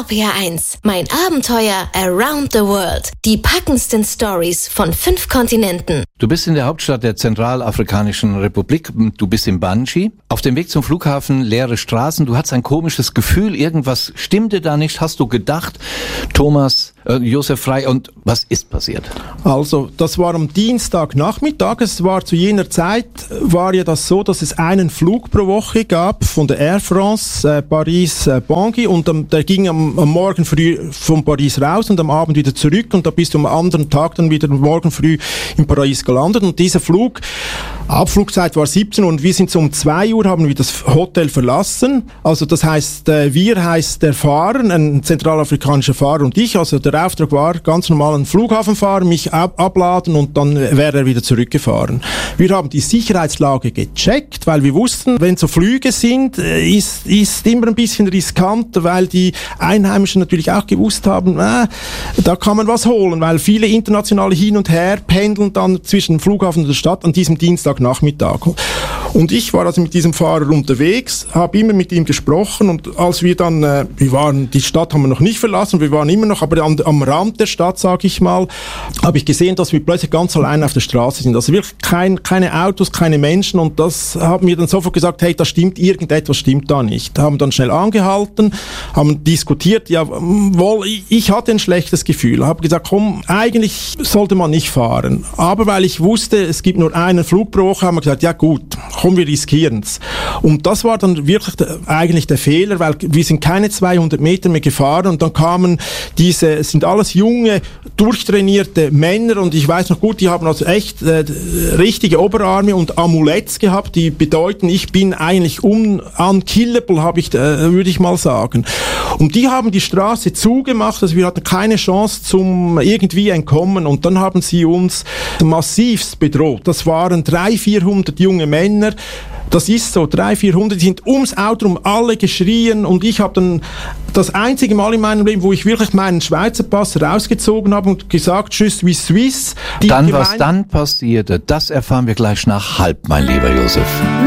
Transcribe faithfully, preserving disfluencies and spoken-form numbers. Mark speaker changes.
Speaker 1: R P R eins. Mein Abenteuer around the world. Die packendsten Stories von fünf Kontinenten.
Speaker 2: Du bist in der Hauptstadt der Zentralafrikanischen Republik. Du bist in Banjul. Auf dem Weg zum Flughafen, leere Straßen. Du hattest ein komisches Gefühl. Irgendwas stimmte da nicht. Hast du gedacht, Thomas, äh, Josef Frey, und was ist passiert?
Speaker 3: Also, das war am Dienstagnachmittag. Es war zu jener Zeit, war ja das so, dass es einen Flug pro Woche gab von der Air France, äh, Paris, äh, Bangui, und ähm, der ging am, am Morgen früh von Paris raus und am Abend wieder zurück, und da bist du am anderen Tag dann wieder morgen früh in Paris gelandet. Und dieser Flug, Abflugzeit war siebzehn Uhr, und wir sind so um zwei Uhr, haben wir das Hotel verlassen. Also das heisst, äh, wir heisst der Fahrer, ein zentralafrikanischer Fahrer, und ich. Also der Auftrag war, ganz normal einen Flughafen fahren, mich ab- abladen, und dann wäre er wieder zurückgefahren. Wir haben die Sicherheitslage gecheckt, weil wir wussten, wenn so Flüge sind, äh, ist, ist immer ein bisschen riskant, weil die Einheimischen natürlich auch gewusst haben, äh, da kann man was holen, weil viele internationale hin und her pendeln dann zwischen dem Flughafen und der Stadt an diesem Dienstagnachmittag. Und ich war also mit diesem Fahrer unterwegs, habe immer mit ihm gesprochen, und als wir dann, äh, wir waren, die Stadt haben wir noch nicht verlassen, wir waren immer noch, aber an, am Rand der Stadt, sage ich mal, habe ich gesehen, dass wir plötzlich ganz allein auf der Straße sind. Also wirklich kein, keine Autos, keine Menschen, und das haben wir dann sofort gesagt, hey, da stimmt, irgendetwas stimmt da nicht. Haben dann schnell angehalten, haben diskutiert, ja, wohl, ich hatte ein schlechtes Gefühl, habe gesagt, komm, eigentlich sollte man nicht fahren. Aber weil ich wusste, es gibt nur einen Flug pro Woche, haben wir gesagt, ja gut, komm, wir riskieren's. Und das war dann wirklich der, eigentlich der Fehler, weil wir sind keine zweihundert Meter mehr gefahren, und dann kamen diese, es sind alles junge, durchtrainierte Männer, und ich weiß noch gut, die haben also echt äh, richtige Oberarme und Amuletts gehabt, die bedeuten, ich bin eigentlich unkillable, habe ich, äh, würde ich mal sagen. Und die haben die Straße zugemacht, also wir hatten keine Chance zum irgendwie entkommen, und dann haben sie uns massivst bedroht. Das waren dreihundert, vierhundert junge Männer. Das ist so, dreihundert, vierhundert, die sind ums Auto rum alle geschrien, und ich habe dann das einzige Mal in meinem Leben, wo ich wirklich meinen Schweizer Pass rausgezogen habe und gesagt, tschüss wie Swiss.
Speaker 2: Dann, was dann passierte, das erfahren wir gleich nach halb, mein lieber Josef.